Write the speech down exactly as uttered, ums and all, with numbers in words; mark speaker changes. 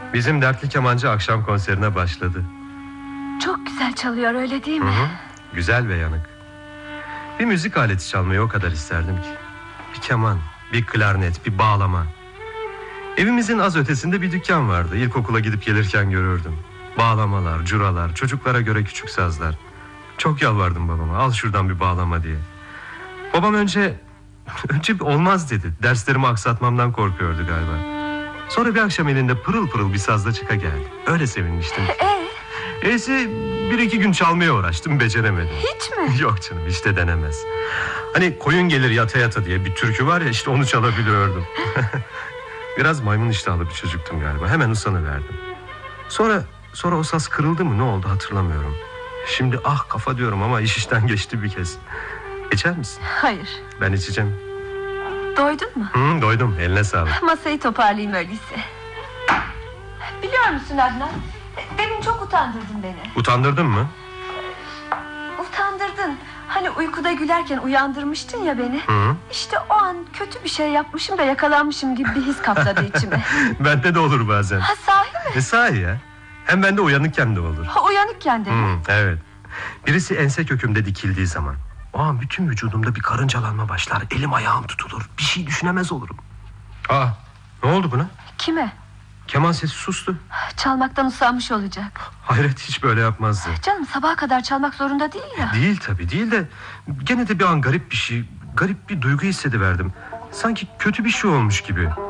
Speaker 1: Bizim dertli kemancı akşam konserine başladı.
Speaker 2: Çok güzel çalıyor, öyle değil mi?
Speaker 1: Hı hı. Güzel ve yanık. Bir müzik aleti çalmayı o kadar isterdim ki. Bir keman, bir klarnet, bir bağlama. Evimizin az ötesinde bir dükkan vardı. İlkokula gidip gelirken görürdüm. Bağlamalar, curalar, çocuklara göre küçük sazlar. Çok yalvardım babama, al şuradan bir bağlama diye. Babam önce önce olmaz dedi. Derslerimi aksatmamdan korkuyordu galiba. Sonra bir akşam elinde pırıl pırıl bir sazla çıka geldi. Öyle sevinmiştim.
Speaker 2: Ee?
Speaker 1: Eyse bir iki gün çalmaya uğraştım, beceremedim.
Speaker 2: Hiç mi?
Speaker 1: Yok canım, hiç de denemez. Hani koyun gelir yata yata diye bir türkü var ya, işte onu çalabiliyordum. Biraz maymun iştahlı bir çocuktum galiba. Hemen usanıverdim. Sonra sonra o saz kırıldı mı, ne oldu hatırlamıyorum. Şimdi ah kafa diyorum ama iş işten geçti bir kez. İçer misin?
Speaker 2: Hayır.
Speaker 1: Ben içeceğim.
Speaker 2: Doydun mu?
Speaker 1: Hı, doydum, eline sağlık.
Speaker 2: Masayı toparlayayım öyleyse. Biliyor musun Adnan? Demin çok utandırdın beni.
Speaker 1: Utandırdın mı?
Speaker 2: Utandırdın. Hani uykuda gülerken uyandırmıştın ya beni.
Speaker 1: Hı.
Speaker 2: İşte o an kötü bir şey yapmışım da yakalanmışım gibi bir his kapladı içime.
Speaker 1: Bende de olur bazen.
Speaker 2: Ha, sahi mi?
Speaker 1: E sahi ya. Hem bende uyanıkken de olur.
Speaker 2: Ha, uyanıkken de mi?
Speaker 1: Hı, evet. Birisi ense kökümde dikildiği zaman, o an bütün vücudumda bir karıncalanma başlar. Elim ayağım tutulur. Bir şey düşünemez olurum. Aa, ne oldu buna?
Speaker 2: Kime?
Speaker 1: Keman sesi sustu.
Speaker 2: Çalmaktan usanmış olacak.
Speaker 1: Hayret, hiç böyle yapmazdı.
Speaker 2: Canım sabaha kadar çalmak zorunda değil ya.
Speaker 1: Değil tabii, değil de gene de bir an garip bir şey, garip bir duygu hissediverdim. Sanki kötü bir şey olmuş gibi.